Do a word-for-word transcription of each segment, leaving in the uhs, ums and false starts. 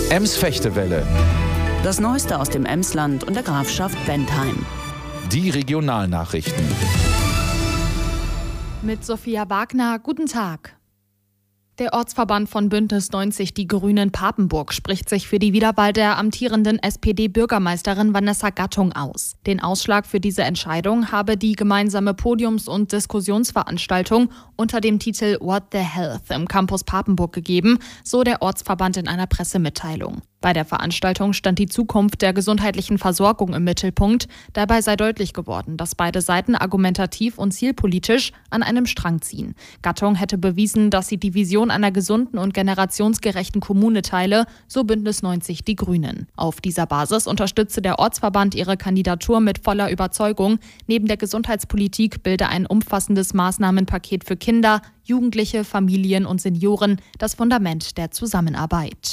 Ems-Fechtewelle. Das Neueste aus dem Emsland und der Grafschaft Bentheim. Die Regionalnachrichten. Mit Sophia Wagner, guten Tag. Der Ortsverband von Bündnis neunzig Die Grünen Papenburg spricht sich für die Wiederwahl der amtierenden S P D-Bürgermeisterin Vanessa Gattung aus. Den Ausschlag für diese Entscheidung habe die gemeinsame Podiums- und Diskussionsveranstaltung unter dem Titel What the Health im Campus Papenburg gegeben, so der Ortsverband in einer Pressemitteilung. Bei der Veranstaltung stand die Zukunft der gesundheitlichen Versorgung im Mittelpunkt. Dabei sei deutlich geworden, dass beide Seiten argumentativ und zielpolitisch an einem Strang ziehen. Gattung hätte bewiesen, dass sie die Vision einer gesunden und generationsgerechten Kommune teile, so Bündnis neunzig Die Grünen. Auf dieser Basis unterstütze der Ortsverband ihre Kandidatur mit voller Überzeugung. Neben der Gesundheitspolitik bilde ein umfassendes Maßnahmenpaket für Kinder, Jugendliche, Familien und Senioren das Fundament der Zusammenarbeit.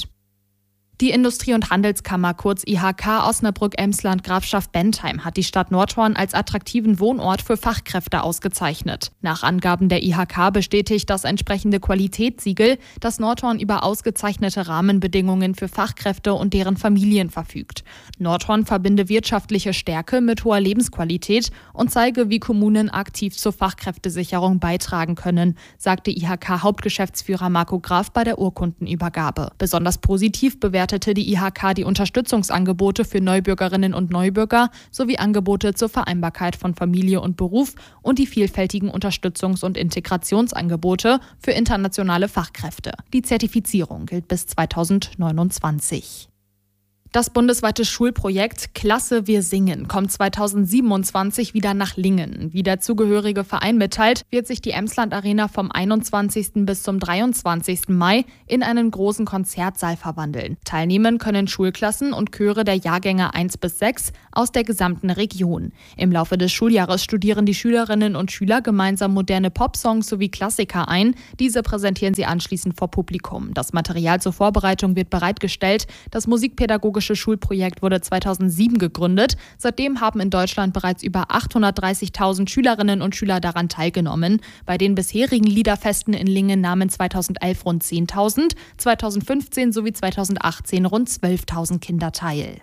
Die Industrie- und Handelskammer, kurz I H K Osnabrück-Emsland Grafschaft Bentheim, hat die Stadt Nordhorn als attraktiven Wohnort für Fachkräfte ausgezeichnet. Nach Angaben der I H K bestätigt das entsprechende Qualitätssiegel, dass Nordhorn über ausgezeichnete Rahmenbedingungen für Fachkräfte und deren Familien verfügt. Nordhorn verbinde wirtschaftliche Stärke mit hoher Lebensqualität und zeige, wie Kommunen aktiv zur Fachkräftesicherung beitragen können, sagte I H K-Hauptgeschäftsführer Marco Graf bei der Urkundenübergabe. Besonders positiv bewertet die I H K die Unterstützungsangebote für Neubürgerinnen und Neubürger sowie Angebote zur Vereinbarkeit von Familie und Beruf und die vielfältigen Unterstützungs- und Integrationsangebote für internationale Fachkräfte. Die Zertifizierung gilt bis zweitausendneunundzwanzig. Das bundesweite Schulprojekt Klasse Wir singen kommt zweitausendsiebenundzwanzig wieder nach Lingen. Wie der zugehörige Verein mitteilt, wird sich die Emsland Arena vom einundzwanzigsten bis zum dreiundzwanzigsten Mai in einen großen Konzertsaal verwandeln. Teilnehmen können Schulklassen und Chöre der Jahrgänge eins bis sechs aus der gesamten Region. Im Laufe des Schuljahres studieren die Schülerinnen und Schüler gemeinsam moderne Popsongs sowie Klassiker ein. Diese präsentieren sie anschließend vor Publikum. Das Material zur Vorbereitung wird bereitgestellt. Das Musikpädagogische Schulprojekt wurde zweitausendsieben gegründet. Seitdem haben in Deutschland bereits über achthundertdreißigtausend Schülerinnen und Schüler daran teilgenommen. Bei den bisherigen Liederfesten in Lingen nahmen zweitausendelf rund zehntausend, zweitausendfünfzehn sowie zweitausendachtzehn rund zwölftausend Kinder teil.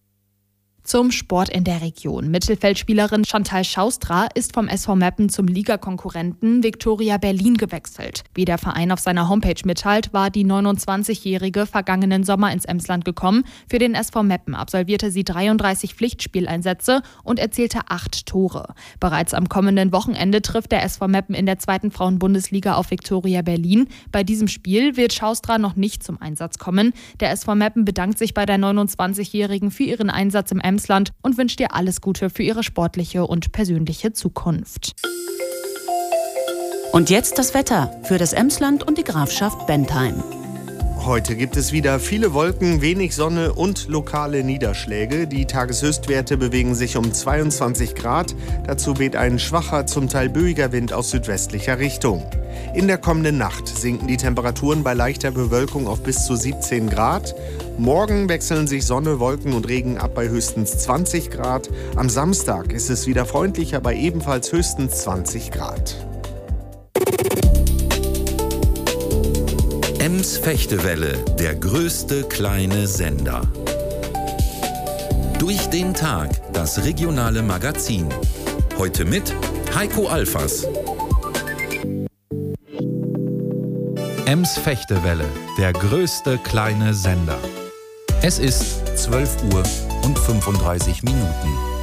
Zum Sport in der Region. Mittelfeldspielerin Chantal Schaustra ist vom S V Meppen zum Ligakonkurrenten Viktoria Berlin gewechselt. Wie der Verein auf seiner Homepage mitteilt, war die neunundzwanzigjährige vergangenen Sommer ins Emsland gekommen. Für den S V Meppen absolvierte sie dreiunddreißig Pflichtspieleinsätze und erzielte acht Tore. Bereits am kommenden Wochenende trifft der S V Meppen in der zweiten Frauenbundesliga auf Viktoria Berlin. Bei diesem Spiel wird Schaustra noch nicht zum Einsatz kommen. Der S V Meppen bedankt sich bei der neunundzwanzigjährigen für ihren Einsatz im Emsland und wünscht ihr alles Gute für ihre sportliche und persönliche Zukunft. Und jetzt das Wetter für das Emsland und die Grafschaft Bentheim. Heute gibt es wieder viele Wolken, wenig Sonne und lokale Niederschläge. Die Tageshöchstwerte bewegen sich um zweiundzwanzig Grad. Dazu weht ein schwacher, zum Teil böiger Wind aus südwestlicher Richtung. In der kommenden Nacht sinken die Temperaturen bei leichter Bewölkung auf bis zu siebzehn Grad. Morgen wechseln sich Sonne, Wolken und Regen ab bei höchstens zwanzig Grad. Am Samstag ist es wieder freundlicher bei ebenfalls höchstens zwanzig Grad. Ems-Fechtewelle, der größte kleine Sender. Durch den Tag, das regionale Magazin. Heute mit Heiko Alfers. Ems-Fechtewelle, der größte kleine Sender. Es ist zwölf Uhr und fünfunddreißig Minuten.